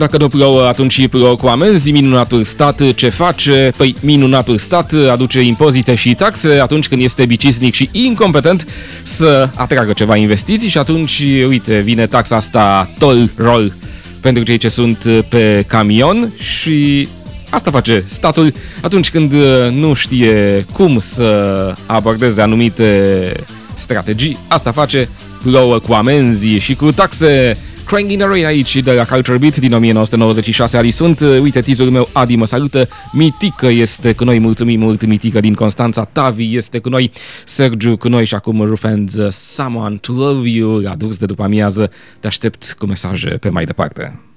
Dacă nu plouă, atunci plouă cu amenzi. Minunatul stat ce face? Păi minunatul stat aduce impozite și taxe atunci când este bicisnic și incompetent să atragă ceva investiții și atunci, uite, vine taxa asta toll-roll pentru cei ce sunt pe camion și asta face statul atunci când nu știe cum să abordeze anumite strategii. Asta face, plouă cu amenzi și cu taxe. Crying in the Rain aici de la Culture Beat din 1996. Ali sunt, uite, teaserul meu Adi mă salută, Mitică este cu noi, mulțumim mult Mitică din Constanța, Tavi este cu noi, Sergiu cu noi și acum Rufenz, Someone to Love You, adus de după amiază, te aștept cu mesaje pe mai departe.